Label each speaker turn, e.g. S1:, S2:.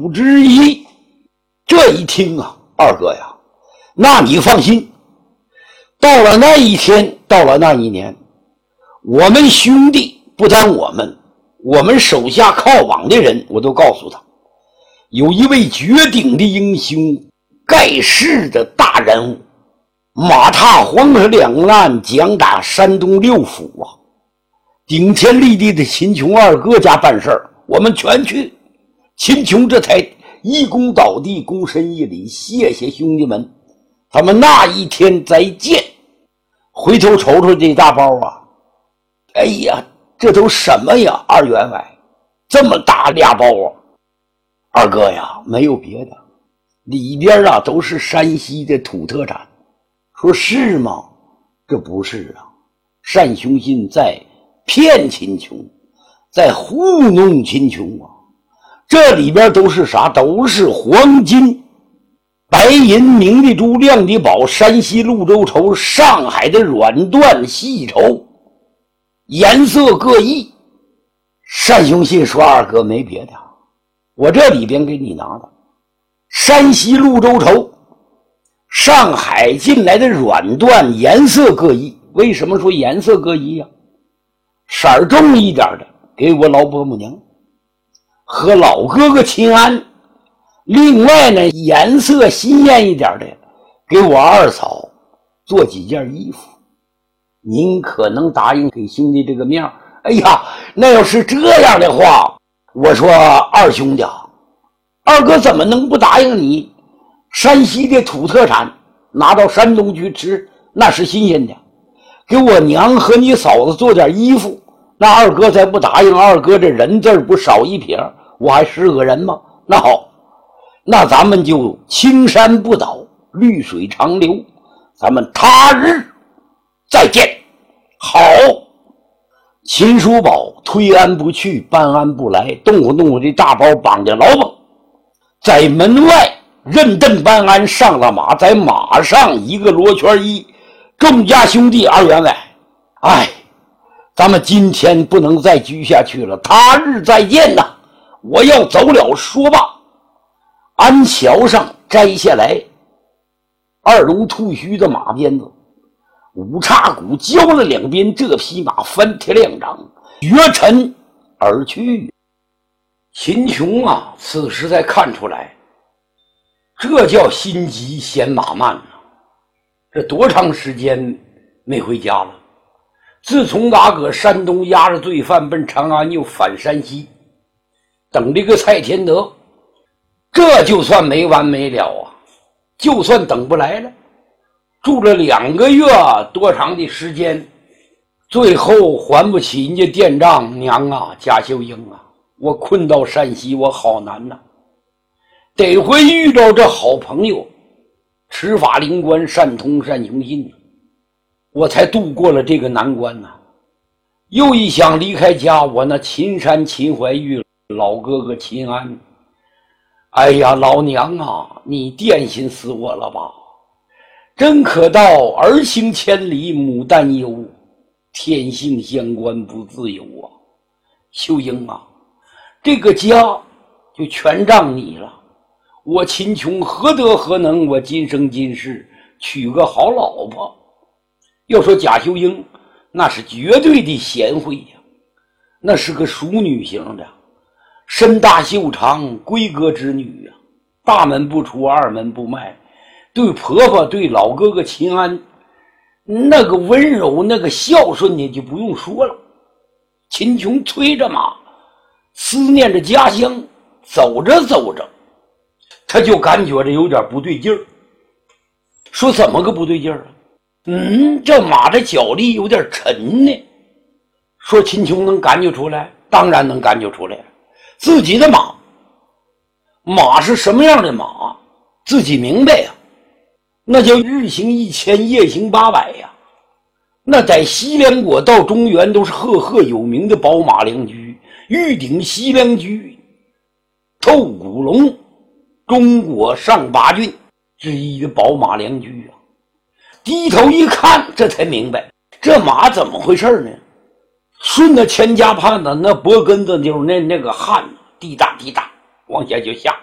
S1: 主之一。这一听啊，二哥呀，那你放心，到了那一天，到了那一年，我们兄弟不单我们手下靠网的人，我都告诉他，有一位绝顶的英雄，盖世的大人物，马踏黄河两岸，将打山东六府啊，顶天立地的秦琼二哥家办事儿，我们全去。秦琼这才一躬倒地，躬身一礼，谢谢兄弟们，他们那一天再见。回头瞅瞅这大包啊，哎呀，这都什么呀？二员外，这么大俩包啊！二哥呀，没有别的，里边啊都是山西的土特产。说是吗？这不是啊，单雄信在骗秦琼，在糊弄秦琼啊！这里边都是啥？都是黄金、白银、明的珠、亮的宝，山西潞州绸，上海的软缎细绸，颜色各异。单雄信说：“二哥没别的，我这里边给你拿的山西潞州绸，上海进来的软缎，颜色各异。为什么说颜色各异呀？色儿重一点的给我老伯母娘和老哥哥秦安，另外呢，颜色鲜艳一点的给我二嫂做几件衣服。您可能答应给兄弟这个面？哎呀，那要是这样的话，我说二兄弟，二哥怎么能不答应你？山西的土特产拿到山东去吃，那是新鲜的。给我娘和你嫂子做点衣服，那二哥再不答应，二哥这人字不少一撇，我还是个人吗？那好，那咱们就青山不倒，绿水长流，咱们他日再见。好。秦叔宝推安不去，搬安不来，动活动活这大包绑着牢绑，在门外认邓搬安上了马，在马上一个罗圈衣，众家兄弟二员外，哎，咱们今天不能再居下去了，他日再见呐！我要走了。说罢，安桥上摘下来二龙吐须的马鞭子，五叉鼓交了两边，这匹马翻铁两掌，绝尘而去。秦琼啊，此时才看出来，这叫心急嫌马慢啊！这多长时间没回家了？自从他搁山东押着罪犯奔长安，又返山西，等这个蔡天德，这就算没完没了啊！就算等不来了，住了2个月多长的时间，最后还不起人家店账。娘啊，贾秀英啊，我困到山西，我好难呐！得回遇到这好朋友持法灵官单雄信，我才度过了这个难关呐。又一想离开家，我那秦山秦怀玉老哥哥秦安，哎呀，老娘啊，你惦心死我了吧？真可道儿行千里母担忧，天性相关不自由啊！秀英啊，这个家就全让你了。我秦琼何德何能？我今生今世娶个好老婆。要说贾秀英，那是绝对的贤惠呀，那是个淑女型的，身大袖长，闺阁之女啊，大门不出，二门不迈。对婆婆对老哥哥秦安那个温柔那个孝顺的就不用说了。秦琼催着马，思念着家乡，走着走着他就感觉着有点不对劲儿。说怎么个不对劲儿啊？这马的脚力有点沉呢。说秦琼能感觉出来？当然能感觉出来。自己的马是什么样的马自己明白呀，那叫日行1000，夜行800呀。那在西凉国到中原都是赫赫有名的宝马良驹，玉鼎西凉驹，透骨龙，中国上8郡之一的宝马良驹啊。低头一看，这才明白这马怎么回事呢？顺着钱家畔的那脖根子就是那个汗滴答滴答往下就下。